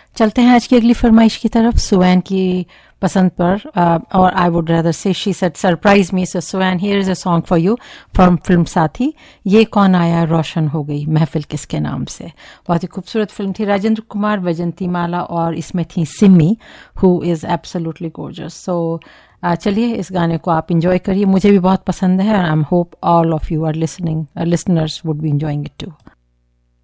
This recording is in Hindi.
चलते हैं आज की अगली फरमाइश की तरफ, सुवैन की पसंद पर, और आई वुड रादर से she said surprise me. So सुवैन, here is a song for you from film साथी, ये कौन आया रोशन हो गई महफिल किसके नाम से। बहुत ही खूबसूरत फिल्म थी, राजेंद्र कुमार, वैजंती माला, और इसमें थी Simi who is absolutely gorgeous. सो चलिए इस गाने को आप इंजॉय करिए, मुझे भी बहुत पसंद है, I am hope all of you are listening listeners would be enjoying it to.